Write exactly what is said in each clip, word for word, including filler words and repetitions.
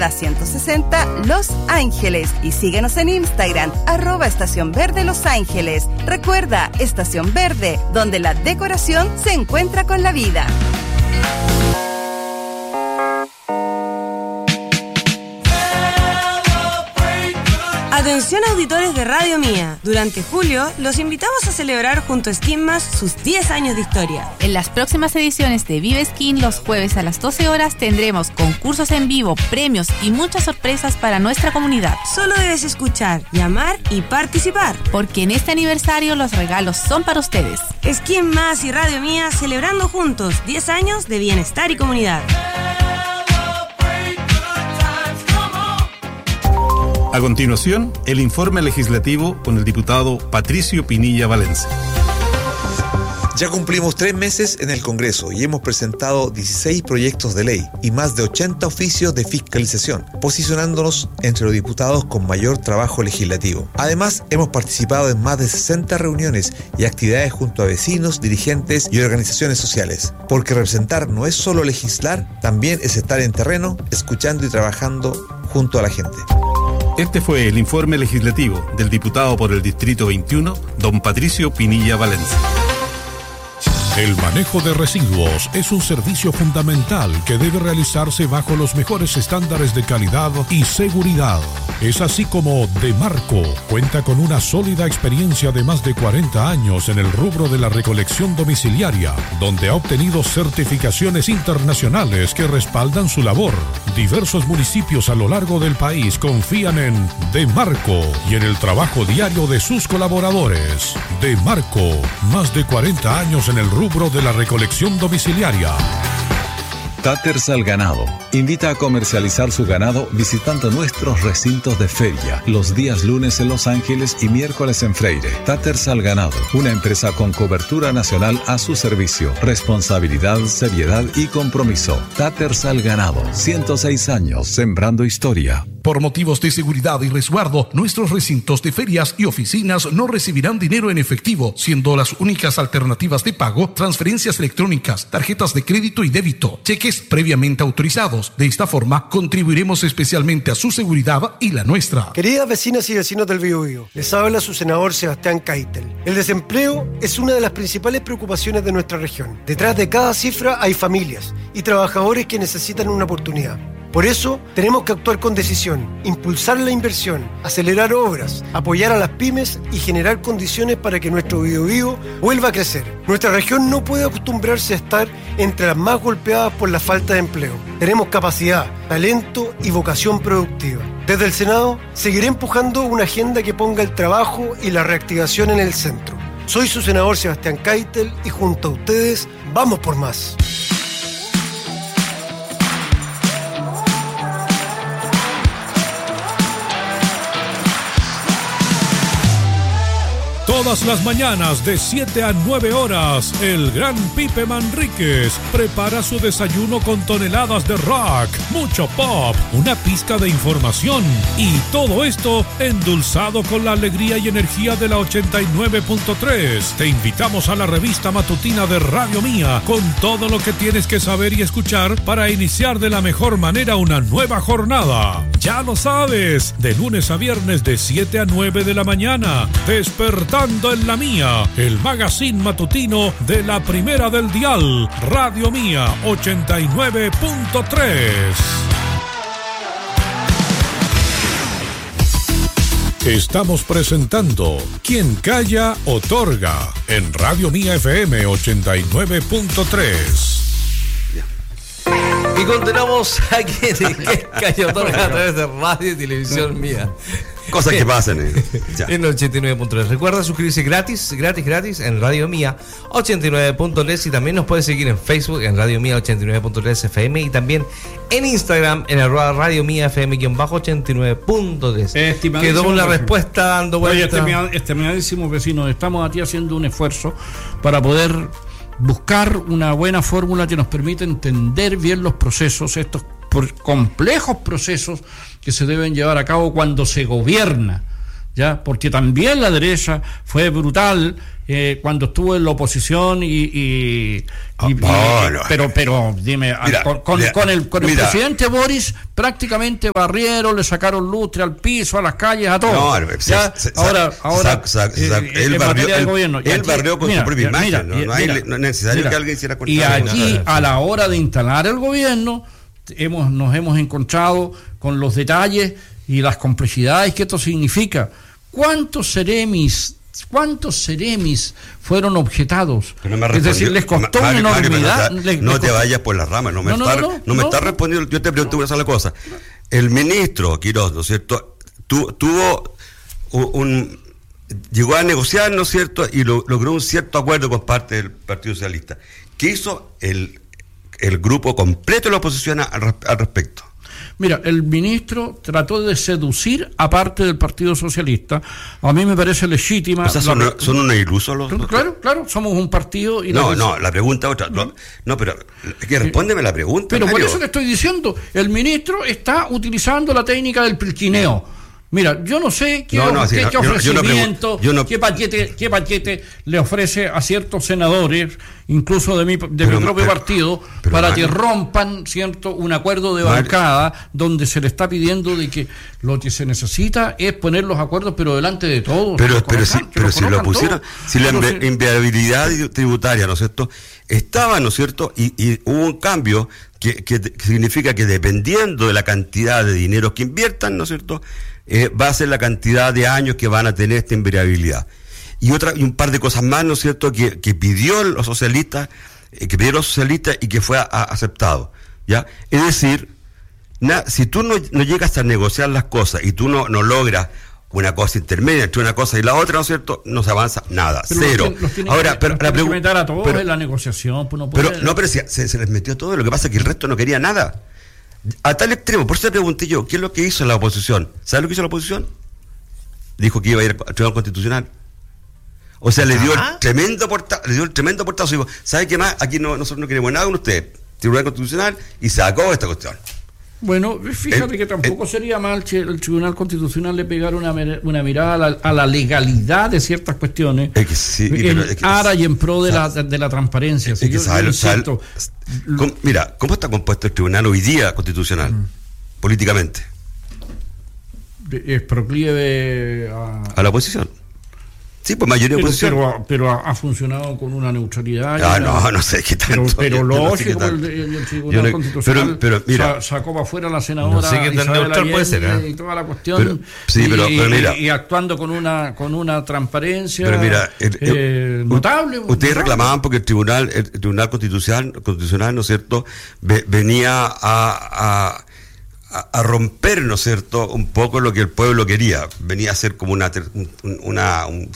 Ruta ciento sesenta Los Ángeles y síguenos en Instagram, arroba Estación Verde Los Ángeles. Recuerda, Estación Verde, donde la decoración se encuentra con la vida. Atención auditores de Radio Mía. Durante julio los invitamos a celebrar junto a Skin Más sus diez años de historia. En las próximas ediciones de Vive Skin, los jueves a las doce horas, tendremos concursos en vivo, premios y muchas sorpresas para nuestra comunidad. Solo debes escuchar, llamar y participar. Porque en este aniversario los regalos son para ustedes. Skin Más y Radio Mía celebrando juntos diez años de bienestar y comunidad. A continuación, el informe legislativo con el diputado Patricio Pinilla Valencia. Ya cumplimos tres meses en el Congreso y hemos presentado dieciséis proyectos de ley y más de ochenta oficios de fiscalización, posicionándonos entre los diputados con mayor trabajo legislativo. Además, hemos participado en más de sesenta reuniones y actividades junto a vecinos, dirigentes y organizaciones sociales. Porque representar no es solo legislar, también es estar en terreno, escuchando y trabajando junto a la gente. Este fue el informe legislativo del diputado por el Distrito veintiuno, don Patricio Pinilla Valencia. El manejo de residuos es un servicio fundamental que debe realizarse bajo los mejores estándares de calidad y seguridad. Es así como Demarco cuenta con una sólida experiencia de más de cuarenta años en el rubro de la recolección domiciliaria, donde ha obtenido certificaciones internacionales que respaldan su labor. Diversos municipios a lo largo del país confían en Demarco y en el trabajo diario de sus colaboradores. Demarco, más de cuarenta años en el rubro de la recolección domiciliaria. Taters al Ganado invita a comercializar su ganado visitando nuestros recintos de feria los días lunes en Los Ángeles y miércoles en Freire. Taters al Ganado, una empresa con cobertura nacional a su servicio, responsabilidad, seriedad y compromiso. Taters al Ganado, ciento seis años sembrando historia. Por motivos de seguridad y resguardo, nuestros recintos de ferias y oficinas no recibirán dinero en efectivo, siendo las únicas alternativas de pago transferencias electrónicas, tarjetas de crédito y débito, cheques previamente autorizados. De esta forma, contribuiremos especialmente a su seguridad y la nuestra. Queridas vecinas y vecinos del Biobío, les habla su senador Sebastián Keitel. El desempleo es una de las principales preocupaciones de nuestra región. Detrás de cada cifra hay familias y trabajadores que necesitan una oportunidad. Por eso, tenemos que actuar con decisión, impulsar la inversión, acelerar obras, apoyar a las pymes y generar condiciones para que nuestro Biobío vuelva a crecer. Nuestra región no puede acostumbrarse a estar entre las más golpeadas por la falta de empleo. Tenemos capacidad, talento y vocación productiva. Desde el Senado, seguiré empujando una agenda que ponga el trabajo y la reactivación en el centro. Soy su senador Sebastián Keitel y junto a ustedes, vamos por más. Todas las mañanas de siete a nueve horas, el gran Pipe Manríquez prepara su desayuno con toneladas de rock, mucho pop, una pizca de información y todo esto endulzado con la alegría y energía de la ochenta y nueve punto tres. Te invitamos a la revista matutina de Radio Mía con todo lo que tienes que saber y escuchar para iniciar de la mejor manera una nueva jornada. Ya lo sabes, de lunes a viernes de siete a nueve de la mañana, despertando en la Mía, el magazine matutino de la primera del dial, Radio Mía ochenta y nueve punto tres. Estamos presentando Quien Calla Otorga en Radio Mía F M ochenta y nueve punto tres. Y continuamos aquí en Quien Calla Otorga a través de Radio y Televisión Mía. Cosas que pasan eh. en ochenta y nueve punto tres. Recuerda suscribirse gratis, gratis, gratis en Radio Mía ochenta y nueve punto tres y también nos puedes seguir en Facebook en Radio Mía ochenta y nueve punto tres F M y también en Instagram en arroba Radio Mía F M ochenta y nueve punto tres. Quedó una respuesta dando vuelta. Oye, estimadísimos vecinos, estamos aquí haciendo un esfuerzo para poder buscar una buena fórmula que nos permita entender bien los procesos, estos complejos procesos que se deben llevar a cabo cuando se gobierna ya, porque también la derecha fue brutal eh, cuando estuvo en la oposición y, y, oh, y, oh, y no. pero pero dime Mira, con, con, mira, con el con el mira. presidente Boris prácticamente barrieron, le sacaron lustre al piso, a las calles, a todo. No, ya, se, se, ahora se, ahora se, se, eh, él en barrió, materia de él, gobierno. él aquí, barrió con mira, su propia mira, imagen, mira, no, no, hay, mira, no es necesario mira, que alguien hiciera y contrario. aquí a la hora de instalar el gobierno hemos nos hemos encontrado con los detalles y las complejidades que esto significa. ¿Cuántos seremis, cuántos seremis fueron objetados? No me es decir, les costó Mario, una Mario, enormidad. no, les, no les te costó... vayas por las ramas, no me no, está, no, no, no, no me no, está no. respondiendo. Yo te pregunto una sola cosa. El ministro Quirós, ¿no es cierto? Tu, tuvo un, un llegó a negociar, ¿no es cierto? Y lo, logró un cierto acuerdo con parte del Partido Socialista. ¿Qué hizo el, el grupo completo de la oposición al, al respecto? Mira, el ministro trató de seducir a parte del Partido Socialista. A mí me parece legítima. O sea, son, la... son unos ilusos los... Claro, claro, somos un partido... y No, la... no, la pregunta otra. No, no pero que respóndeme la pregunta, Pero Mario. por eso te estoy diciendo, el ministro está utilizando la técnica del pilquineo. Mira, yo no sé qué, no, no, qué, sí, qué no, ofrecimiento, yo no, yo no, qué paquete, qué paquete le ofrece a ciertos senadores, incluso de mi, de pero, mi propio pero, partido, pero, para Mario, que rompan, cierto, un acuerdo de Mario, bancada donde se le está pidiendo de que lo que se necesita es poner los acuerdos, pero delante de todos. Pero, pero si, pero si lo pusieron, si la invi- inviabilidad tributaria, ¿no es cierto?, estaba, ¿no es cierto?, y, y hubo un cambio que, que, que significa que dependiendo de la cantidad de dinero que inviertan, ¿no es cierto?, Eh, va a ser la cantidad de años que van a tener esta invariabilidad. Y otra y un par de cosas más, ¿no es cierto?, que, que pidió los socialistas, eh, que pidieron los socialistas y que fue a, a aceptado, ¿ya? Es decir, na, si tú no, no llegas a negociar las cosas y tú no, no logras una cosa intermedia entre una cosa y la otra, ¿no es cierto?, no se avanza nada, pero cero. Los tiene, los Ahora, que, pero los la pregunta a todos pero, en la negociación, pues no puede... pero no, pero si, se, se les metió todo, lo que pasa es que el resto no quería nada. A tal extremo, por eso te pregunté yo, ¿qué es lo que hizo la oposición? ¿Sabes lo que hizo la oposición? Dijo que iba a ir al Tribunal Constitucional. O sea, le dio el tremendo portazo, le dio el tremendo portazo. Dijo, ¿sabe qué más? Aquí no, nosotros no queremos nada con ustedes. Tribunal Constitucional, y sacó esta cuestión. Bueno, fíjate el, que tampoco el, sería mal que el Tribunal Constitucional le pegara una, una mirada a la, a la legalidad de ciertas cuestiones, es que sí, en es que, ara y en pro de la, de la transparencia. Es que yo, sabe, yo sabe, ¿cómo, mira, ¿cómo está compuesto el Tribunal hoy día constitucional, mm. políticamente? Es proclive a... a la oposición. Sí, pues mayoría de oposición. Pero, pero ha, ha funcionado con una neutralidad. Ah, una, no, no sé qué tanto. Pero, pero yo, lógico, no sé el, el, el Tribunal no, Constitucional pero, pero, mira, sacó para afuera a la senadora no sé qué tan neutral puede ser, ¿eh? Y toda la cuestión. Pero, sí, pero, y, pero mira, y, y actuando con una con una transparencia pero mira, el, eh, el, notable. Ustedes notable. reclamaban porque el Tribunal el Tribunal Constitucional, Constitucional, ¿no es cierto?, Ve, venía a... a a romper, ¿no es cierto?, un poco lo que el pueblo quería. Venía a ser como una ter, una un,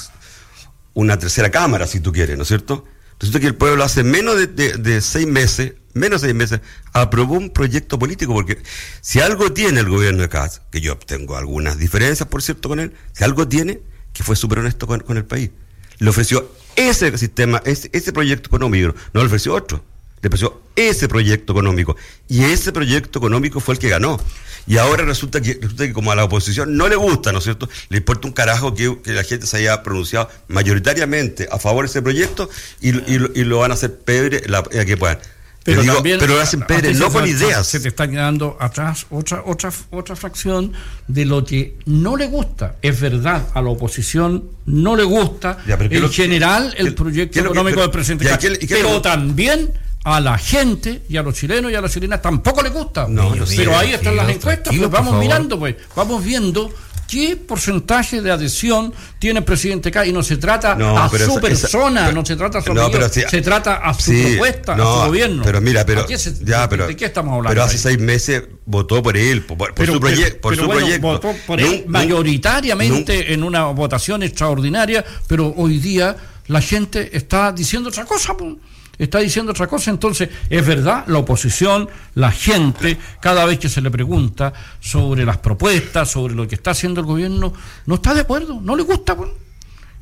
una tercera cámara, si tú quieres, ¿no es cierto? Resulta que el pueblo hace menos de, de, de seis meses, menos de seis meses, aprobó un proyecto político, porque si algo tiene el gobierno de Katz, que yo tengo algunas diferencias, por cierto, con él, si algo tiene, que fue súper honesto con, con el país. Le ofreció ese sistema, ese, ese proyecto económico, no le ofreció otro. Le ofreció ese proyecto económico, y ese proyecto económico fue el que ganó. Y ahora resulta que, resulta que como a la oposición no le gusta, ¿no es cierto?, le importa un carajo que, que la gente se haya pronunciado mayoritariamente a favor de ese proyecto, y, y, y lo van a hacer pebre la, la que puedan. Pero, digo, también, pero lo hacen pebre, no con ideas. Se te está quedando atrás otra otra otra fracción de lo que no le gusta. Es verdad, a la oposición no le gusta ya, en lo, general el ¿qué, proyecto qué económico que, pero, del presidente ya, ¿qué, qué, pero qué también a la gente y a los chilenos y a las chilenas tampoco les gusta. No, pero mira, ahí están las encuestas, pues vamos mirando, pues vamos viendo qué porcentaje de adhesión tiene el presidente K, y no se trata no, a su esa, persona, esa, no se trata a su no, amigo, si, se trata a su sí, propuesta, no, a su gobierno. Pero mira, pero se, ya, pero ¿de qué estamos hablando? Pero hace ahí? seis meses votó por él, por, por pero, su, proye por pero su bueno, proyecto. Votó por él no, mayoritariamente no, en una votación extraordinaria, pero hoy día la gente está diciendo otra cosa, pues. Está diciendo otra cosa. Entonces, es verdad, la oposición, la gente, cada vez que se le pregunta sobre las propuestas, sobre lo que está haciendo el gobierno, no está de acuerdo, no le gusta, pues. Y,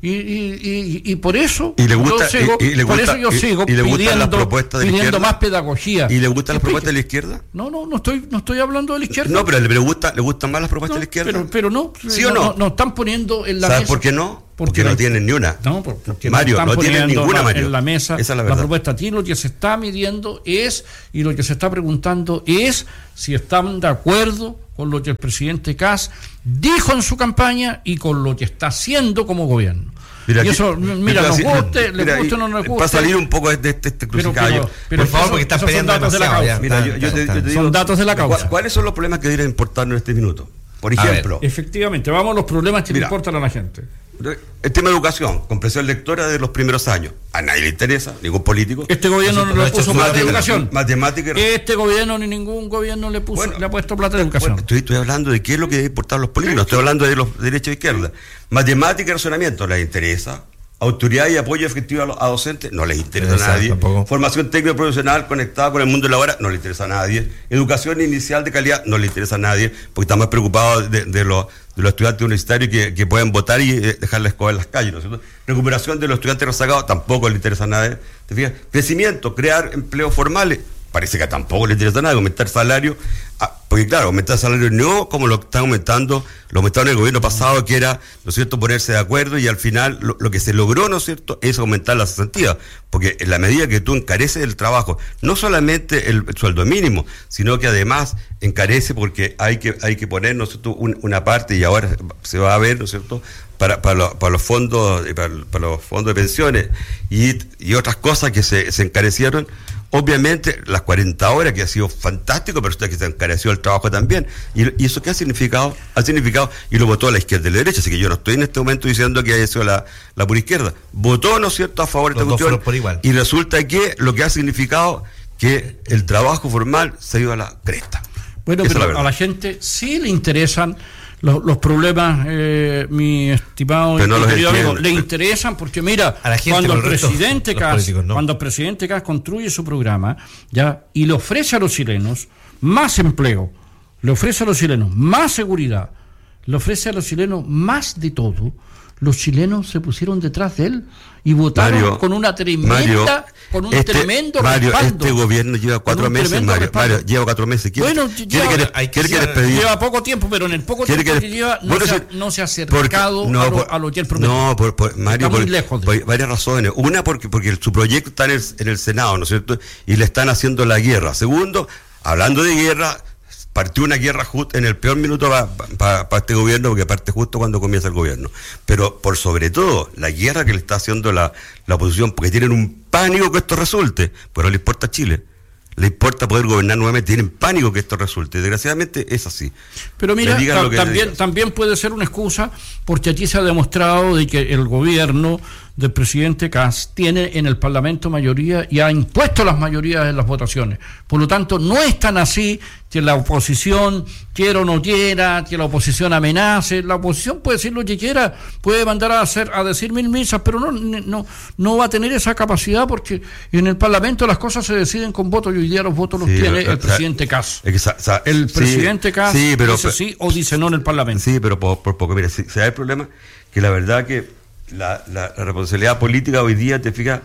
Y, y, y, y por eso y le gusta, yo sigo, y, y le gusta, por eso yo y, sigo y le pidiendo, las propuestas de la pidiendo izquierda, más pedagogía. ¿Y le gustan las propuestas de la izquierda? No, no, no estoy, no estoy hablando de la izquierda. No, pero le gusta, le gustan más las propuestas no, de la izquierda. Pero, pero no, ¿sí no, o no? no? Nos están poniendo en la ¿Sabes mesa. por qué no? Porque, porque no tienen ni una. No, porque Mario, no tienen ninguna, Mario. En la mesa esa es la, la propuesta. Aquí lo que se está midiendo es, y lo que se está preguntando es si están de acuerdo con lo que el presidente Kast dijo en su campaña y con lo que está haciendo como gobierno. Mira, y eso, mira, mira nos guste, le guste o no nos guste. Para salir un poco de este, este crucicayo. Por favor, porque estás peleando datos de la causa. Mira, yo, yo te, yo te digo, son datos de la causa. ¿Cuáles son los problemas que deberían importarnos en este minuto? Por ejemplo. Ver, efectivamente, vamos a los problemas que mira, le importan a la gente. El tema de educación, comprensión lectora de los primeros años. A nadie le interesa, ningún político. Este gobierno no, no le puso plata de educación. Matemática. Este gobierno ni ningún gobierno le puso, bueno, le ha puesto plata de educación. Bueno, estoy, estoy hablando de qué es lo que debe importar a los políticos. No estoy hablando de los derechos e izquierda. Matemática y razonamiento, ¿les interesa? Autoridad y apoyo efectivo a, los, a docentes, no les interesa a nadie. Tampoco. Formación técnico profesional conectada con el mundo de la hora, no le interesa a nadie. Educación inicial de calidad, no le interesa a nadie, porque están más preocupados de, de, los, de los estudiantes universitarios que, que pueden votar y eh, dejarles escoger en las calles, ¿no es cierto? Recuperación de los estudiantes rezagados, tampoco le interesa a nadie. ¿Te fijas? Crecimiento, crear empleos formales, parece que tampoco le interesa a nadie. Aumentar salario, ah, porque claro, aumentar salario no como lo están aumentando, lo aumentaron en el gobierno pasado, que era, ¿no es cierto?, ponerse de acuerdo, y al final lo, lo que se logró, ¿no es cierto?, es aumentar la cesantía, porque en la medida que tú encareces el trabajo, no solamente el, el sueldo mínimo, sino que además encarece porque hay que hay que poner, ¿no es cierto?, un, una parte, y ahora se va a ver, ¿no es cierto?, para para, lo, para los fondos para, para los fondos de pensiones y, y otras cosas que se, se encarecieron. Obviamente, las cuarenta horas, que ha sido fantástico, pero usted que se encareció el trabajo también. ¿Y, y eso qué ha significado? Ha significado, y lo votó la izquierda y la derecha, así que yo no estoy en este momento diciendo que haya sido la, la pura izquierda. Votó, ¿no es cierto?, a favor de esta cuestión. Por igual. Y resulta que lo que ha significado que el trabajo formal se ha ido a la cresta. Bueno, esa pero la a la gente sí le interesan Los, los problemas, eh, mi estimado no querido amigo, le interesan porque mira, cuando el presidente Kast, no. cuando el presidente Kast construye su programa, ya, y le ofrece a los chilenos más empleo, le ofrece a los chilenos más seguridad, le ofrece a los chilenos más de todo, los chilenos se pusieron detrás de él y votaron Mario, con una tremenda, Mario, con un este, tremendo Mario, respaldo. Este gobierno lleva cuatro meses, Mario, Mario, lleva cuatro meses. ¿Quiere, bueno, quiere, lleva, quiere, hay que quiere ser, que lleva poco tiempo, pero en el poco tiempo que, que lleva no, bueno, se ha, no se ha acercado porque, no, a, lo, por, a lo que él prometió. No, por, por, Mario, está muy por, lejos por varias razones. Una, porque, porque su proyecto está en el, en el Senado, ¿no es cierto? Y le están haciendo la guerra. Segundo, hablando de guerra, partió una guerra justo en el peor minuto para pa, pa este gobierno, porque parte justo cuando comienza el gobierno. Pero por sobre todo, la guerra que le está haciendo la, la oposición, porque tienen un pánico que esto resulte, pero no le importa a Chile. Le importa poder gobernar nuevamente, tienen pánico que esto resulte. Desgraciadamente es así. Pero mira, ta también, también puede ser una excusa, porque aquí se ha demostrado de que el gobierno del presidente Kast tiene en el Parlamento mayoría y ha impuesto las mayorías en las votaciones. Por lo tanto, no es tan así que la oposición quiera o no quiera, que la oposición amenace. La oposición puede decir lo que quiera, puede mandar a hacer a decir mil misas, pero no, no, no va a tener esa capacidad, porque en el Parlamento las cosas se deciden con votos, y hoy día los votos los sí, tiene pero, el presidente Kast. El presidente sí, Kast sí, pero, dice sí o dice no en el Parlamento. Sí, pero por, por poco. Mira, si, si hay el problema, que la verdad que La, la, la responsabilidad política hoy día, te fijas,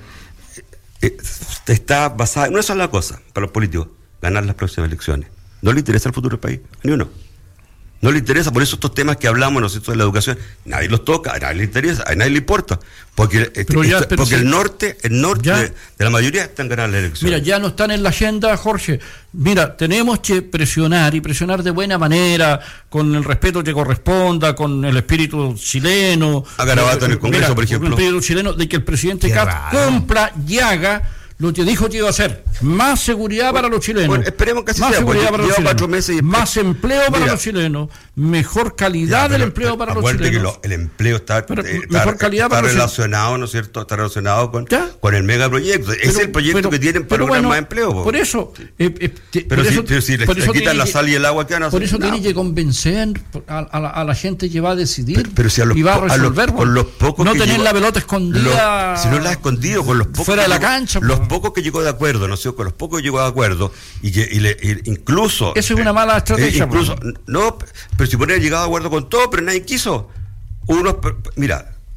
eh, está basada en una sola cosa para los políticos: ganar las próximas elecciones. No le interesa el futuro del país, ni uno. No le interesa, por eso estos temas que hablamos nosotros de la educación, nadie los toca, a nadie le interesa, a nadie le importa, porque, este, ya, esto, porque si, el norte, el norte de, de la mayoría están ganando las elecciones. Mira, ya no están en la agenda, Jorge. Mira, tenemos que presionar, y presionar de buena manera, con el respeto que corresponda, con el espíritu chileno. A Garabato en el Congreso, mira, por ejemplo. Con el espíritu chileno, de que el presidente Kast cumpla y haga lo que dijo que iba a hacer: más seguridad bueno, para los chilenos. Bueno, esperemos que así más sea, seguridad para los cuatro meses y más empleo para Mira, los chilenos, mejor calidad ya, pero, del empleo pero, para los chilenos. Que lo, el empleo está, pero, eh, mejor está, calidad está para relacionado, ¿no es cierto? Está relacionado con, con el megaproyecto. Ese es el proyecto pero, que tienen para lograr bueno, más empleo. Po. Por eso, eh, eh, pero, por si, eso, pero si les, les quitan la sal y el agua, ¿qué van a hacer? Por eso no. tiene que convencer a, a, la, a la gente que va a decidir pero, pero si a los, y va a resolver. A los, con los pocos no que tener llegó, la pelota escondida. Los, si no la ha escondido, con los pocos fuera de la cancha. Los pocos que llegó de acuerdo, ¿no sé? Con los pocos que llegó de acuerdo, y que y le, y incluso. Eso es una mala estrategia. Eh, incluso, no, pero si podría haber llegado de acuerdo con todo, pero nadie quiso. Uno, mira,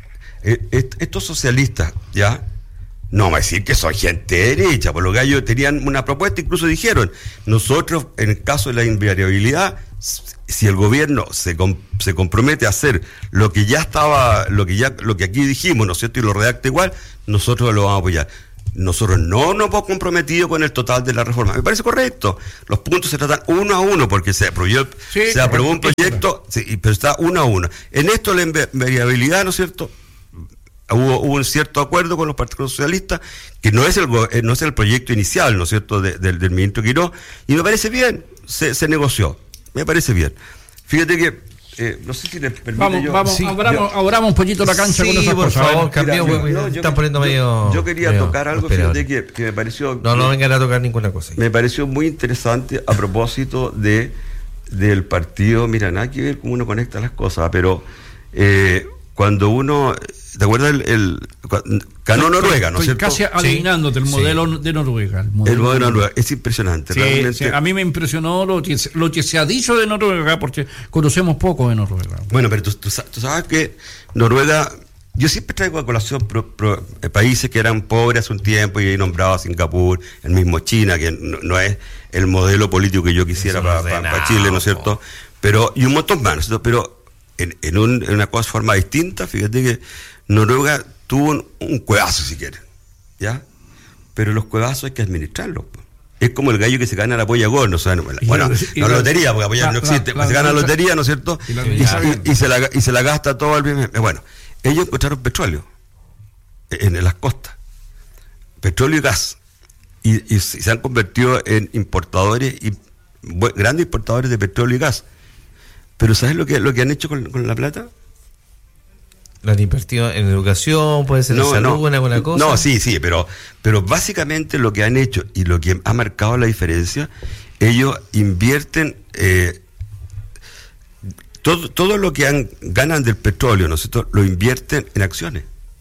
eh, estos socialistas, ¿ya? No vamos a decir que son gente derecha, por lo que ellos tenían una propuesta, incluso dijeron, nosotros, en el caso de la invariabilidad, si el gobierno se, com- se compromete a hacer lo que ya estaba, lo que ya, lo que aquí dijimos, ¿no es cierto?, y lo redacta igual, nosotros lo vamos a apoyar. Nosotros no nos hemos comprometido con el total de la reforma. Me parece correcto. Los puntos se tratan uno a uno, porque se aprobó, sí, se aprobó un proyecto, sí, pero está uno a uno. En esto la invariabilidad, ¿no es cierto?, Hubo, hubo un cierto acuerdo con los partidos socialistas, que no es el no es el proyecto inicial, ¿no es cierto?, de, de, del ministro Quirós, y me parece bien, se, se negoció, me parece bien. Fíjate que, eh, no sé si le permite vamos, yo... Vamos, sí, abramos, yo, abramos un poquito la cancha, sí, con esas por cosas. Favor, cambió, mira, mira, no, yo, están poniendo yo, medio... Yo quería medio tocar algo, fíjate que, que me pareció... No, no vengan a tocar ninguna cosa. Me pareció muy interesante a propósito de del partido, mira, nada que ver cómo uno conecta las cosas, pero eh, cuando uno... ¿Te acuerdas el, el ganó Noruega, ¿no es cierto? Casi adivinándote el modelo sí. de Noruega. El modelo, el modelo de Noruega es impresionante. Sí, realmente. Sí, a mí me impresionó lo que, lo que se ha dicho de Noruega, porque conocemos poco de Noruega. Bueno, pero tú, tú, tú sabes que Noruega, yo siempre traigo a colación pro, pro, eh, países que eran pobres hace un tiempo, y he nombrado a Singapur, el mismo China, que no, no es el modelo político que yo quisiera para pa, pa Chile, ¿no es cierto? Pero, y un montón más, ¿no es cierto? Pero en, en, un, en una cosa, forma distinta, fíjate que Noruega tuvo un, un cuevazo, si quieren, ¿ya? Pero los cuevazos hay que administrarlos. Es como el gallo que se gana la polla gol, ¿no? O sea, no, bueno, y no la lotería, porque apoyar no existe. La, la, se gana la lotería, ¿no es cierto? Y, y, y, y, se la, y se la gasta todo el bien. Bueno, ellos encontraron petróleo en, en las costas, petróleo y gas, y, y se han convertido en importadores, y grandes importadores de petróleo y gas. Pero ¿sabes lo que, lo que han hecho con, con la plata? ¿Lo han invertido en educación? ¿Puede ser en no, salud, no, en alguna cosa? No, sí, sí, pero, pero básicamente lo que han hecho y lo que ha marcado la diferencia, ellos invierten eh, todo, todo lo que han, ganan del petróleo, ¿no es cierto?, lo invierten en acciones.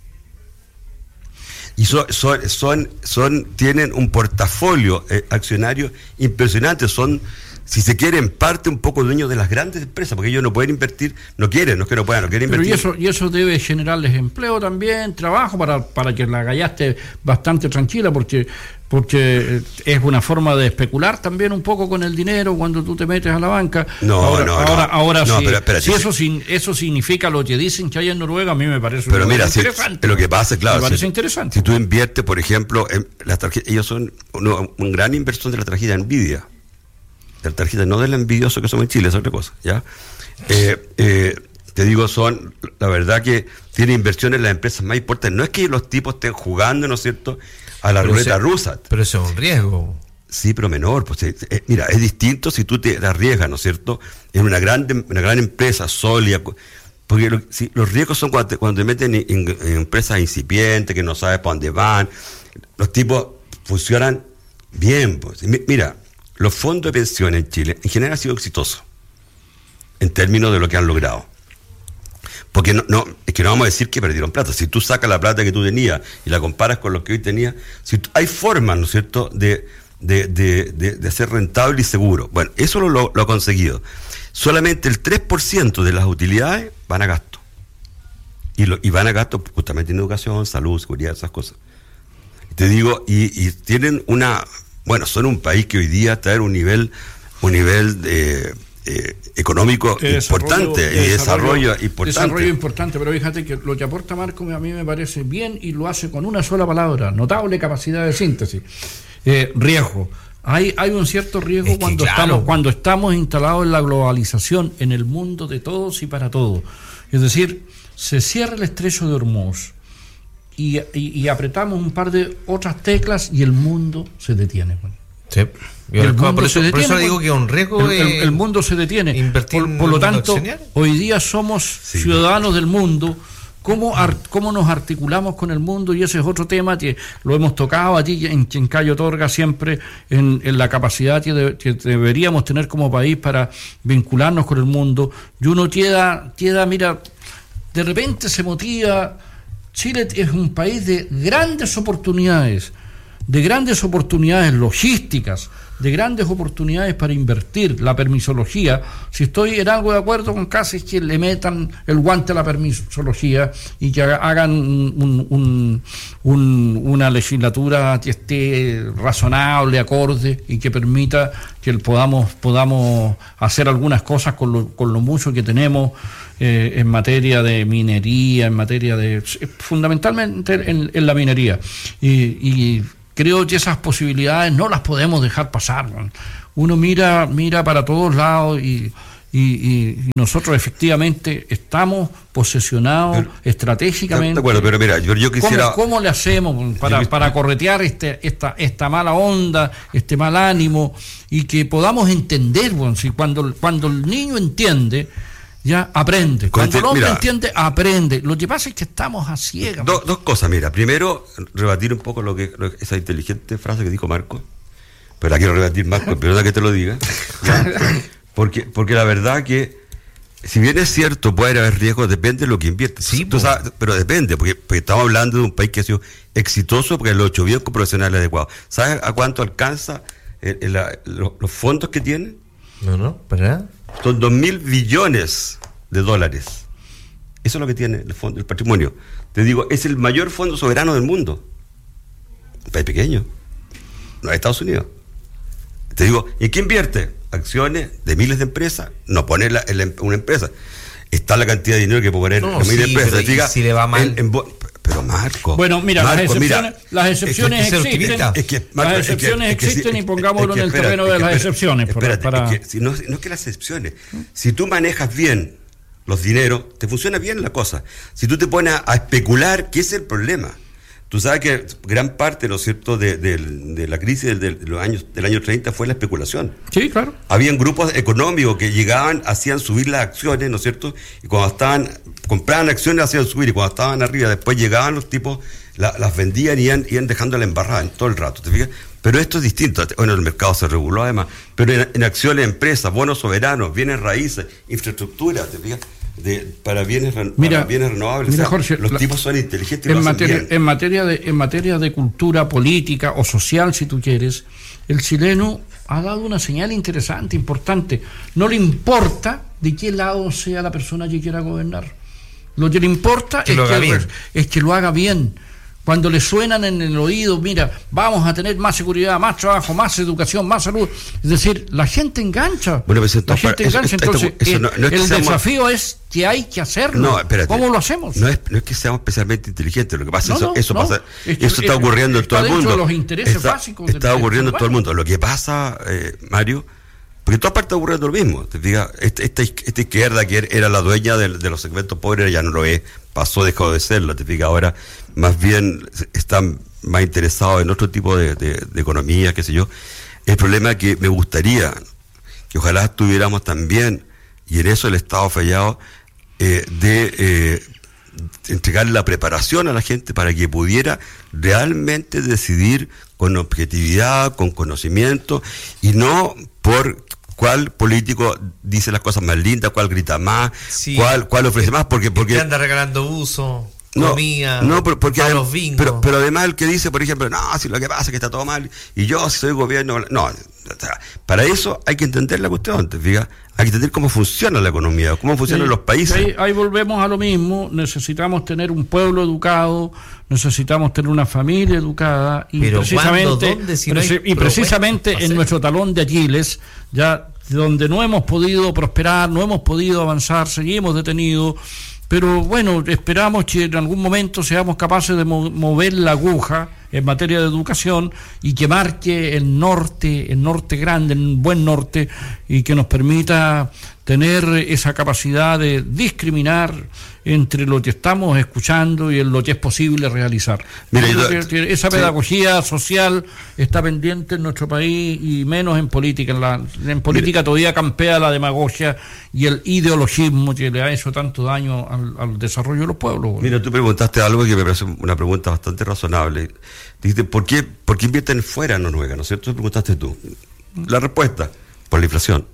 Y son, son, son, son tienen un portafolio eh, accionario impresionante, son, si se quiere, en parte un poco dueños de las grandes empresas, porque ellos no pueden invertir, no quieren, no es que no puedan, no quieren invertir. Pero y eso, y eso debe generarles empleo también, trabajo, para, para que la galla esté bastante tranquila, porque, porque es una forma de especular también un poco con el dinero cuando tú te metes a la banca. No, ahora, no, ahora, no. Ahora no, sí, pero, espérate, si sí. eso, eso significa lo que dicen que hay en Noruega, a mí me parece pero mira, interesante. Si, lo que pasa, claro, me parece si, interesante. Si tú inviertes, por ejemplo, en la tarjeta, ellos son una, una gran inversión de la tarjeta Nvidia. De la tarjeta, no del envidioso que somos en Chile, es otra cosa, ¿ya? Eh, eh, te digo, son, la verdad que tienen inversiones en las empresas más importantes. No es que los tipos estén jugando, ¿no es cierto?, a la pero ruleta ese, rusa. Pero eso es un riesgo. Sí, pero menor. Pues, eh, eh, mira, es distinto si tú te arriesgas, ¿no es cierto?, en una gran, una gran empresa sólida. Porque lo, si, los riesgos son cuando te, cuando te meten en, en, en empresas incipientes, que no sabes para dónde van. Los tipos funcionan bien. Pues. Mira, los fondos de pensión en Chile en general han sido exitosos en términos de lo que han logrado. Porque no, no, es que no vamos a decir que perdieron plata. Si tú sacas la plata que tú tenías y la comparas con lo que hoy tenías, si tú, hay formas, ¿no es cierto?, de, de, de, de, de ser rentable y seguro. Bueno, eso lo, lo, lo ha conseguido. Solamente el tres por ciento de las utilidades van a gasto. Y, lo, y van a gasto justamente en educación, salud, seguridad, esas cosas. Te digo, y, y tienen una... Bueno, son un país que hoy día está en un nivel, un nivel de, eh, económico de importante, de desarrollo, y desarrollo importante. Desarrollo importante, pero fíjate que lo que aporta Marco a mí me parece bien y lo hace con una sola palabra, notable capacidad de síntesis. Eh, riesgo. Hay, hay un cierto riesgo es cuando, claro. estamos, cuando estamos instalados en la globalización, en el mundo de todos y para todos. Es decir, se cierra el estrecho de Hormuz. Y, y, y apretamos un par de otras teclas y el mundo se detiene. Bueno. Sí. El mundo por, eso, se detiene, por eso digo que es un riesgo. El, el, el mundo se detiene. Invertir por, por lo tanto, hoy día somos sí. ciudadanos del mundo. ¿Cómo, ar, ¿Cómo nos articulamos con el mundo? Y ese es otro tema que lo hemos tocado allí en, en Cayo Torga siempre, en, en la capacidad que, de, que deberíamos tener como país para vincularnos con el mundo. Y uno queda, queda, mira, de repente se motiva. Chile es un país de grandes oportunidades, de grandes oportunidades logísticas, de grandes oportunidades para invertir, la permisología. Si estoy en algo de acuerdo con Casi, es que le metan el guante a la permisología y que hagan un, un, un, una legislatura que esté razonable, acorde, y que permita que podamos, podamos hacer algunas cosas con lo, con lo mucho que tenemos eh, en materia de minería, en materia de... fundamentalmente en, en la minería. Y, y creo que esas posibilidades no las podemos dejar pasar. Uno mira mira para todos lados y, y, y nosotros efectivamente estamos posesionados pero, estratégicamente. De acuerdo, pero mira, yo, yo quisiera... ¿Cómo, cómo le hacemos para, yo, para corretear este, esta, esta mala onda, este mal ánimo, y que podamos entender? Bueno, si cuando, cuando el niño entiende, ya aprende. Cuando el hombre mira, entiende, aprende. Lo que pasa es que estamos a ciegas. Do, dos cosas, mira. Primero, rebatir un poco lo que, lo, esa inteligente frase que dijo Marco. Pero la quiero rebatir, Marco, perdona que te lo diga. Porque, porque la verdad que, si bien es cierto, puede haber riesgos, depende de lo que inviertes. Sí, tú sabes, pero depende, porque, porque estamos hablando de un país que ha sido exitoso porque lo ha hecho bien con profesionales adecuados. ¿Sabes a cuánto alcanza el, el, la, los, los fondos que tiene? No, no, para nada. Son dos mil billones de dólares. Eso es lo que tiene el fondo, el patrimonio. Te digo, es el mayor fondo soberano del mundo. Un país pequeño. No es Estados Unidos. Te digo, ¿en qué invierte? Acciones de miles de empresas. No pone la, en la, una empresa. Está la cantidad de dinero que puede poner no, en miles sí, de empresas. Diga, si le va mal. En, en, pero Marco. Bueno, mira, Marco, las excepciones, mira, las excepciones es que, existen. Es que, Marco, las excepciones es que, existen es que, y pongámoslo es que, en el espérate, terreno de es que, las espérate, excepciones. Espérate, para... es que, si no, no es que las excepciones. Si tú manejas bien los dineros, te funciona bien la cosa. Si tú te pones a, a especular, ¿qué es el problema? Tú sabes que gran parte, ¿no es cierto?, de, de, de la crisis de, de los años, del año treinta fue la especulación. Sí, claro. Habían grupos económicos que llegaban, hacían subir las acciones, ¿no es cierto?, y cuando estaban, compraban acciones, las hacían subir, y cuando estaban arriba, después llegaban los tipos, la, las vendían y iban, iban dejando la embarrada en todo el rato, ¿te fijas? Pero esto es distinto. Bueno, el mercado se reguló además, pero en, en acciones, empresas, bonos soberanos, bienes raíces, infraestructura, ¿te fijas?, De, para bienes, mira, para bienes renovables. Mira, o sea, Jorge, los la, tipos son inteligentes y en lo hacen materia, bien. en materia de en materia de cultura política o social, si tú quieres, el chileno ha dado una señal interesante, importante. No le importa de qué lado sea la persona que quiera gobernar. Lo que le importa que es, lo que, es, es que lo haga bien. Cuando le suenan en el oído, mira, vamos a tener más seguridad, más trabajo, más educación, más salud. Es decir, la gente engancha. Bueno, pues la gente eso, engancha. Esto, Entonces, eso, no, no es el seamos... desafío es que hay que hacerlo. No, espérate. ¿Cómo lo hacemos? No es, no es que seamos especialmente inteligentes. Lo que pasa, no, eso, no, eso, no. pasa, Es que, eso está ocurriendo en todo el mundo. De los intereses está básicos está del ocurriendo en todo el mundo. mundo. Lo que pasa, eh, Mario, porque en todas partes está ocurriendo lo mismo. Te diga, esta, esta, esta izquierda que era la dueña de, de los segmentos pobres ya no lo es. Pasó, dejó de serlo. Te diga, ahora más bien están más interesados en otro tipo de, de, de economía, qué sé yo. El problema es que me gustaría que ojalá tuviéramos también, y en eso el Estado fallado, eh, de eh, entregar la preparación a la gente para que pudiera realmente decidir con objetividad, con conocimiento, y no por cuál político dice las cosas más lindas, cuál grita más, sí, cuál, cuál ofrece más, porque... porque anda regalando uso... No, comida, no, pero, porque a adem- los bingos. pero, pero además el que dice, por ejemplo, no, si lo que pasa es que está todo mal, y yo si soy gobierno, no, para eso hay que entender la cuestión, ¿te fijas? Hay que entender cómo funciona la economía, cómo funcionan sí, los países. Ahí, ahí volvemos a lo mismo, necesitamos tener un pueblo educado, necesitamos tener una familia educada, y pero precisamente, ¿cuándo, dónde, si no hay y precisamente en hacer? nuestro talón de Aquiles, ya donde no hemos podido prosperar, no hemos podido avanzar, seguimos detenidos. Pero bueno, esperamos que en algún momento seamos capaces de mo- mover la aguja en materia de educación y que marque el norte, el norte grande, el buen norte, y que nos permita tener esa capacidad de discriminar entre lo que estamos escuchando y en lo que es posible realizar. Mira, Yo yo, creo que esa pedagogía sí. social está pendiente en nuestro país, y menos en política. En, la, en política mira, todavía campea la demagogia y el ideologismo que le ha hecho tanto daño al, al desarrollo de los pueblos. Mira, tú preguntaste algo que me parece una pregunta bastante razonable. Dijiste, ¿por qué, por qué invierten fuera en Noruega? ¿No es cierto? Preguntaste tú. La respuesta, por la inflación.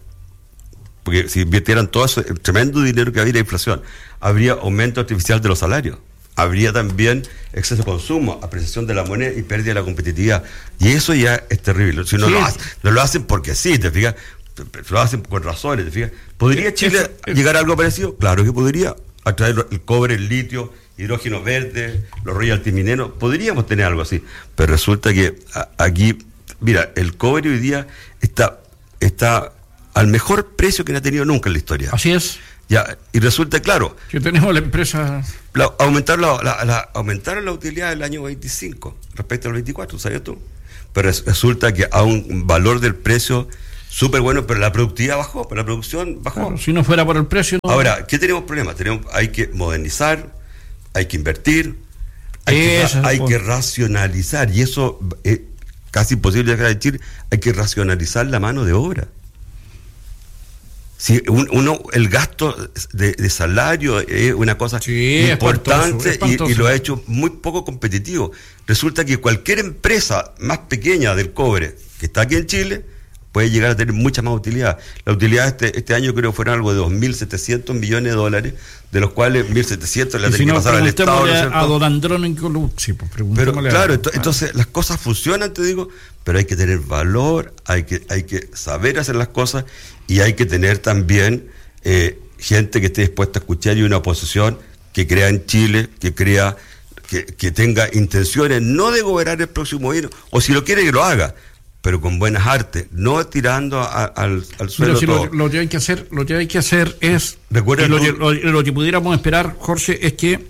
Porque si invirtieran todo ese tremendo dinero que había en la inflación, habría aumento artificial de los salarios. habría también exceso de consumo, apreciación de la moneda y pérdida de la competitividad. Y eso ya es terrible. Si no, sí. lo, hacen, no lo hacen porque sí, ¿te fijas? Lo hacen con razones, ¿te fijas? ¿Podría Chile eso, eso. llegar a algo parecido? Claro que podría. A través del cobre, el litio, hidrógeno verde, los royalties mineros, podríamos tener algo así. Pero resulta que a, aquí, mira, el cobre hoy día está, está al mejor precio que no ha tenido nunca en la historia. Así es. Ya, y resulta, claro, que tenemos la empresa... La, aumentaron, la, la, la, aumentaron la utilidad del año veinticinco respecto al veinticuatro, ¿sabías tú? Pero es, resulta que a un valor del precio súper bueno, pero la productividad bajó, pero la producción bajó. Claro, si no fuera por el precio... No... Ahora, ¿qué tenemos problema? Tenemos, hay que modernizar, hay que invertir, hay, que, hay que racionalizar, y eso es casi imposible de decir, hay que racionalizar la mano de obra. Si un, uno, el gasto de, de salario es una cosa sí, importante espantoso, y, y lo ha hecho muy poco competitivo. Resulta que cualquier empresa más pequeña del cobre que está aquí en Chile puede llegar a tener mucha más utilidad. La utilidad este, este año creo que fueron algo de dos mil setecientos millones de dólares, de los cuales mil setecientos la tienen si no, que pasar al Estado. ¿No a Don Andrónico, sí, pues pero claro, ent- entonces las cosas funcionan, te digo, pero hay que tener valor, hay que, hay que saber hacer las cosas y hay que tener también eh, gente que esté dispuesta a escuchar y una oposición que crea en Chile, que crea, que, que tenga intenciones no de gobernar el próximo año, o si lo quiere que lo haga, pero con buenas artes, no tirando a, al, al suelo. Pero si todo. Lo, lo que hay que hacer, lo que hay que hacer es, Recuerda lo, lo, lo que pudiéramos esperar, Jorge, es que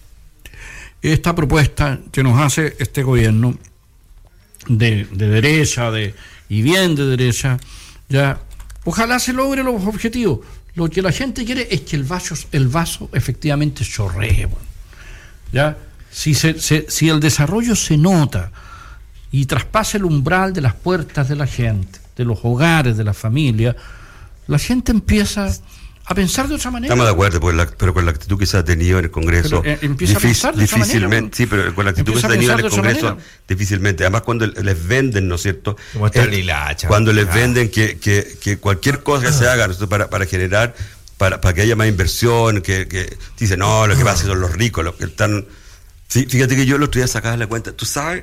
esta propuesta que nos hace este gobierno de, de derecha, de y bien de derecha, ya ojalá se logre los objetivos. Lo que la gente quiere es que el vaso, el vaso efectivamente chorree. Bueno, ya si se, se, si el desarrollo se nota y traspasa el umbral de las puertas de la gente, de los hogares, de la familia, la gente empieza a pensar de otra manera. Estamos de acuerdo, pues la, pero con la actitud que se ha tenido en el Congreso, pero, eh, empieza difícil, a pensar de difícilmente, manera, sí, pero con la actitud que se ha tenido en el Congreso, difícilmente. Además, cuando les venden, ¿no es cierto? El, cuando les venden que, que, que cualquier cosa que se haga, ¿no? para, para generar, para, para que haya más inversión, que, que dicen, no, lo que pasa son los ricos, los que están... Sí, fíjate que yo el otro día sacaba la cuenta, tú sabes,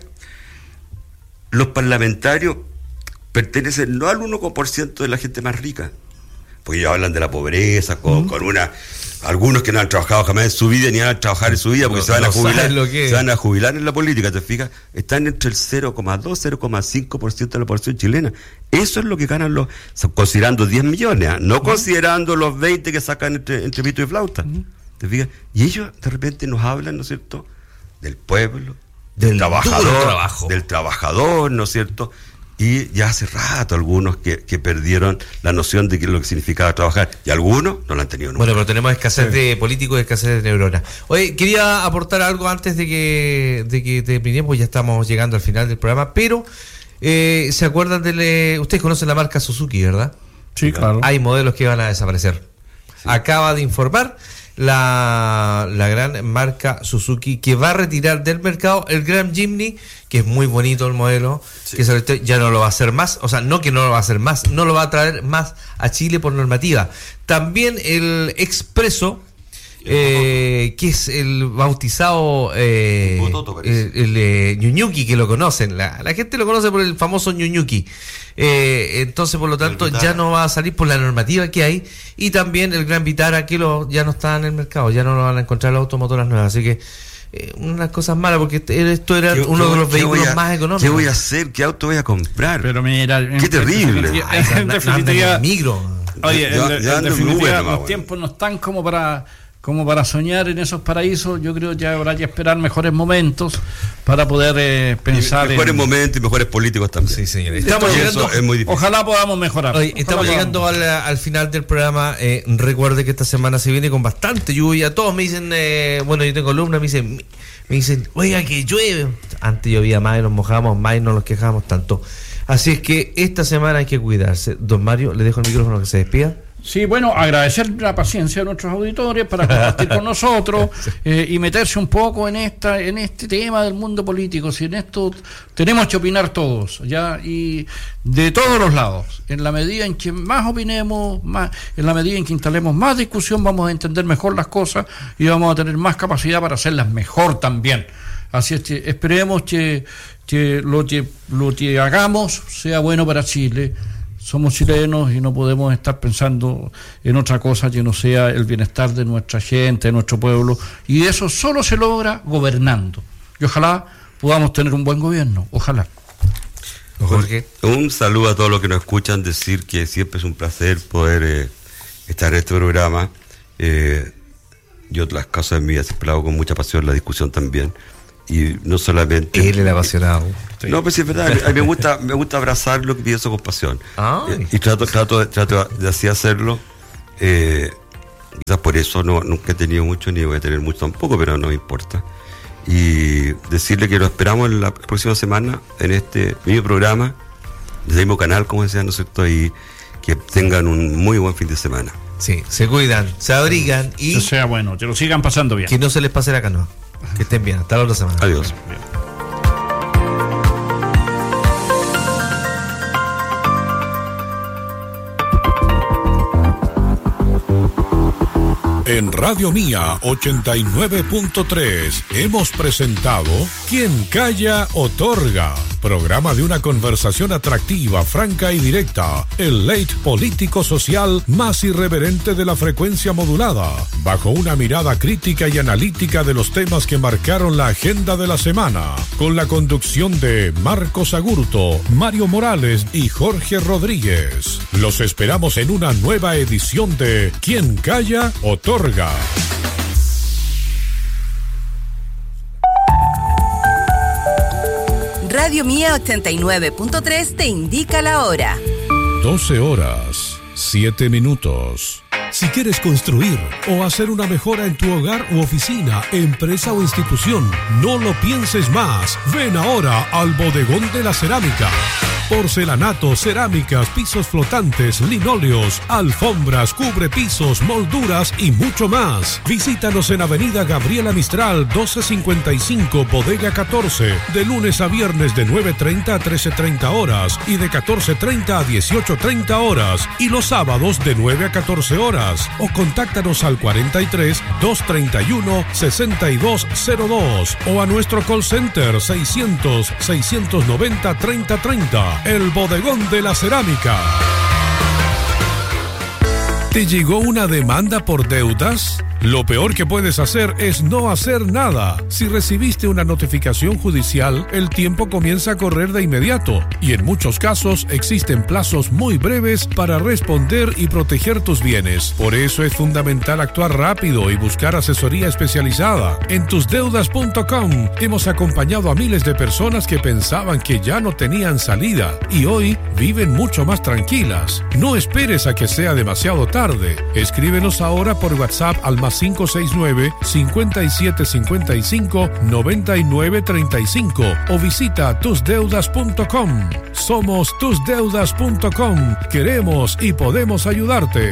los parlamentarios pertenecen no al uno por ciento de la gente más rica, porque ellos hablan de la pobreza con, uh-huh. con una algunos que no han trabajado jamás en su vida ni van a trabajar en su vida porque no, se van no a jubilar se van a jubilar en la política, ¿te fijas? Están entre el cero coma dos, cero coma cinco por ciento de la población chilena. Eso es lo que ganan los, considerando diez millones, ¿eh? no uh-huh. considerando los veinte que sacan entre, entre pito y flauta, uh-huh. ¿te fijas? Y ellos de repente nos hablan, ¿no es cierto?, del pueblo, del, del trabajador, del trabajador, ¿no es cierto? Y ya hace rato algunos que, que perdieron la noción de que lo que significaba trabajar, y algunos no lo han tenido nunca. Bueno, pero tenemos escasez sí. de políticos y escasez de neuronas. Oye, quería aportar algo antes de que de que terminemos, ya estamos llegando al final del programa, pero eh, ¿se acuerdan de... Ustedes conocen la marca Suzuki, ¿verdad? Sí, claro. Hay modelos que van a desaparecer. Sí. Acaba de informar la, la gran marca Suzuki que va a retirar del mercado el Grand Jimny, que es muy bonito el modelo, sí. que se, ya no lo va a hacer más, o sea, no que no lo va a hacer más, no lo va a traer más a Chile por normativa. También el Expreso, eh, que es el bautizado eh, el, el eh, Ñuñuki, que lo conocen, la, la gente lo conoce por el famoso Ñuñuki. Eh, entonces, por lo tanto, ya no va a salir por la normativa que hay. Y también el Gran Vitara, que lo, ya no está en el mercado, ya no lo van a encontrar las automotoras nuevas. Así que, eh, unas cosas malas, porque esto era uno de los vehículos a, más económicos. ¿Qué voy a hacer? ¿Qué auto voy a comprar? Pero mira, qué terrible. En definitiva, migro. Oye, en, en, en definitiva, los tiempos no están como para... como para soñar en esos paraísos. Yo creo que habrá que esperar mejores momentos para poder eh, pensar mejores en... momentos y mejores políticos también. Sí, señor. Estamos llegando, es muy difícil. Ojalá podamos mejorar. Oye, estamos ojalá llegando al, al final del programa. Eh, recuerde que esta semana se viene con bastante lluvia. Todos me dicen, eh, bueno, yo tengo alumnas, me dicen, me dicen, oiga, que llueve. Antes llovía más y nos mojábamos más y no nos quejábamos tanto. Así es que esta semana hay que cuidarse. Don Mario, le dejo el micrófono que se despida. Sí, bueno, agradecer la paciencia de nuestros auditores para compartir con nosotros eh, y meterse un poco en esta en este tema del mundo político. Si en esto tenemos que opinar todos, ya, y de todos los lados. En la medida en que más opinemos, más, en la medida en que instalemos más discusión, vamos a entender mejor las cosas y vamos a tener más capacidad para hacerlas mejor también. Así es que esperemos que, que lo que lo que hagamos sea bueno para Chile. Somos chilenos y no podemos estar pensando en otra cosa que no sea el bienestar de nuestra gente, de nuestro pueblo, y eso solo se logra gobernando. Y ojalá podamos tener un buen gobierno, ojalá. Jorge, un saludo a todos los que nos escuchan, decir que siempre es un placer poder eh, estar en este programa. Eh, yo las cosas de mi vida siempre hago con mucha pasión, la discusión también. Y no solamente él el apasionado. Sí. No, pues sí, es verdad, a mí me gusta me gusta abrazar lo que pienso con pasión. Ay. y trato trato trato de así hacerlo. eh, quizás por eso no nunca he tenido mucho ni voy a tener mucho tampoco, pero no me importa. Y decirle que lo esperamos en la próxima semana en este mismo programa, desde el mismo canal, como decía, ¿no es cierto? Y que tengan un muy buen fin de semana. Sí, se cuidan, se abrigan y que sea bueno, que lo sigan pasando bien. Que no se les pase la canoa. Que estén bien, hasta la otra semana. Adiós. Bien, bien. En Radio Mía ochenta y nueve punto tres hemos presentado Quien Calla Otorga, programa de una conversación atractiva, franca y directa, el late político social más irreverente de la frecuencia modulada, bajo una mirada crítica y analítica de los temas que marcaron la agenda de la semana, con la conducción de Marcos Agurto, Mario Morales y Jorge Rodríguez. Los esperamos en una nueva edición de Quien Calla Otorga. Radio Mía ochenta y nueve punto tres te indica la hora. doce horas, siete minutos. Si quieres construir o hacer una mejora en tu hogar u oficina, empresa o institución, no lo pienses más. Ven ahora al Bodegón de la Cerámica. Porcelanato, cerámicas, pisos flotantes, linóleos, alfombras, cubrepisos, molduras y mucho más. Visítanos en Avenida Gabriela Mistral doce cincuenta y cinco, Bodega catorce, de lunes a viernes de nueve treinta a trece treinta horas y de catorce treinta a dieciocho treinta horas, y los sábados de nueve a catorce horas. O contáctanos al cuarenta y tres, doscientos treinta y uno, sesenta y dos cero dos o a nuestro call center seiscientos, seiscientos noventa, treinta treinta. El Bodegón de la Cerámica. ¿Te llegó una demanda por deudas? Lo peor que puedes hacer es no hacer nada. Si recibiste una notificación judicial, el tiempo comienza a correr de inmediato y en muchos casos existen plazos muy breves para responder y proteger tus bienes. Por eso es fundamental actuar rápido y buscar asesoría especializada. En tus deudas punto com hemos acompañado a miles de personas que pensaban que ya no tenían salida y hoy viven mucho más tranquilas. No esperes a que sea demasiado tarde. Escríbenos ahora por WhatsApp al más cinco seis nueve, cinco siete cinco cinco, nueve nueve tres cinco o visita tus deudas punto com. Somos tus deudas punto com. Queremos y podemos ayudarte.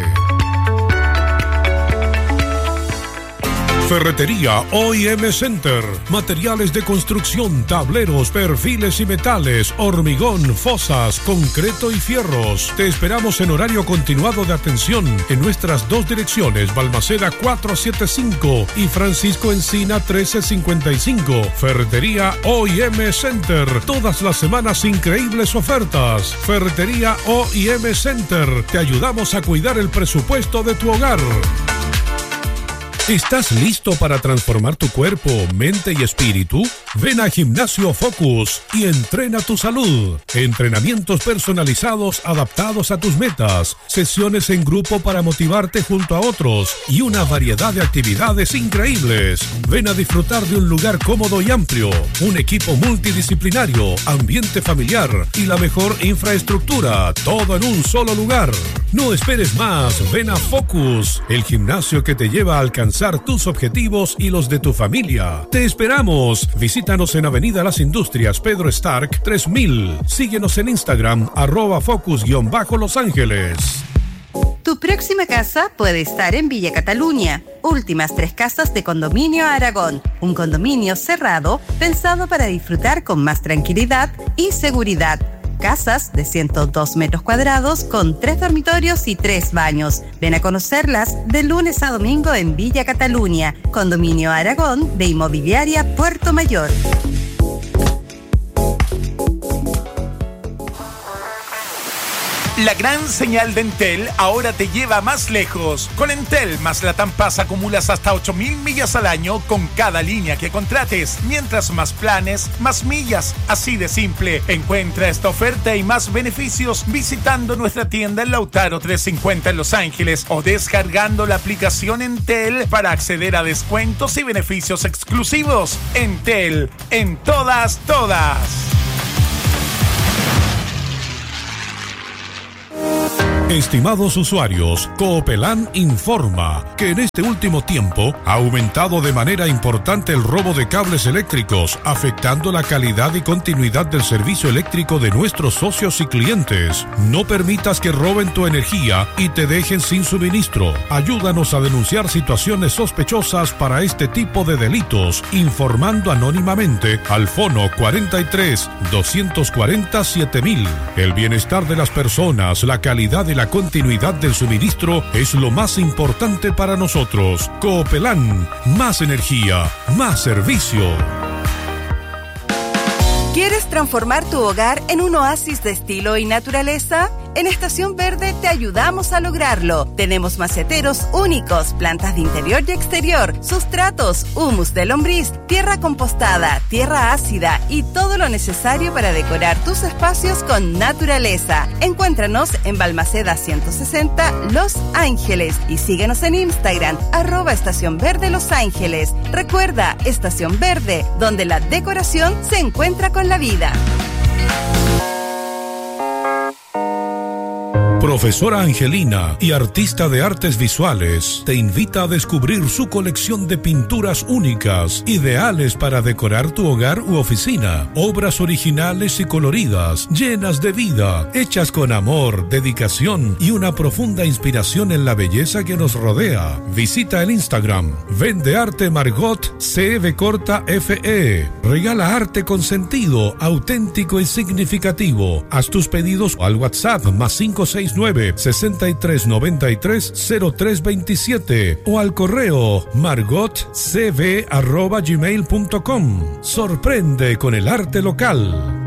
Ferretería O y M Center. Materiales de construcción, tableros, perfiles y metales, hormigón, fosas, concreto y fierros. Te esperamos en horario continuado de atención en nuestras dos direcciones, Balmaceda cuatrocientos setenta y cinco y Francisco Encina trece cincuenta y cinco. Ferretería O y M Center. Todas las semanas increíbles ofertas. Ferretería O y M Center. Te ayudamos a cuidar el presupuesto de tu hogar. ¿Estás listo para transformar tu cuerpo, mente y espíritu? Ven a Gimnasio Focus y entrena tu salud. Entrenamientos personalizados adaptados a tus metas, sesiones en grupo para motivarte junto a otros y una variedad de actividades increíbles. Ven a disfrutar de un lugar cómodo y amplio, un equipo multidisciplinario, ambiente familiar y la mejor infraestructura, todo en un solo lugar. No esperes más, ven a Focus, el gimnasio que te lleva a alcanzar tus objetivos y los de tu familia. Te esperamos. Visítanos en Avenida Las Industrias, Pedro Stark tres mil. Síguenos en Instagram, arroba Focus-Los Ángeles. Tu próxima casa puede estar en Villa Cataluña. Últimas tres casas de Condominio Aragón. Un condominio cerrado pensado para disfrutar con más tranquilidad y seguridad. Casas de ciento dos metros cuadrados con tres dormitorios y tres baños. Ven a conocerlas de lunes a domingo en Villa Cataluña. Condominio Aragón de Inmobiliaria Puerto Mayor. La gran señal de Entel ahora te lleva más lejos. Con Entel más Latam Pass acumulas hasta ocho mil millas al año con cada línea que contrates. Mientras más planes, más millas. Así de simple. Encuentra esta oferta y más beneficios visitando nuestra tienda en Lautaro trescientos cincuenta en Los Ángeles o descargando la aplicación Entel para acceder a descuentos y beneficios exclusivos. Entel, en todas, todas. Estimados usuarios, Coopelán informa que en este último tiempo ha aumentado de manera importante el robo de cables eléctricos, afectando la calidad y continuidad del servicio eléctrico de nuestros socios y clientes. No permitas que roben tu energía y te dejen sin suministro. Ayúdanos a denunciar situaciones sospechosas para este tipo de delitos, informando anónimamente al fono cuarenta y tres, doscientos cuarenta, siete mil. El bienestar de las personas, la calidad y la continuidad del suministro es lo más importante para nosotros. Coopelán, más energía, más servicio. ¿Quieres transformar tu hogar en un oasis de estilo y naturaleza? En Estación Verde te ayudamos a lograrlo. Tenemos maceteros únicos, plantas de interior y exterior, sustratos, humus de lombriz, tierra compostada, tierra ácida y todo lo necesario para decorar tus espacios con naturaleza. Encuéntranos en Balmaceda ciento sesenta, Los Ángeles, y síguenos en Instagram, arroba Estación Verde Los Ángeles. Recuerda, Estación Verde, donde la decoración se encuentra con la vida. Profesora Angelina y artista de artes visuales te invita a descubrir su colección de pinturas únicas, ideales para decorar tu hogar u oficina. Obras originales y coloridas, llenas de vida, hechas con amor, dedicación y una profunda inspiración en la belleza que nos rodea. Visita el Instagram Vende Arte Margot C V corta F E. Regala arte con sentido, auténtico y significativo. Haz tus pedidos al WhatsApp más cinco seis nueve, sesenta y tres noventa y tres, cero tres veintisiete o al correo margotcv arroba gmail punto com. Sorprende con el arte local.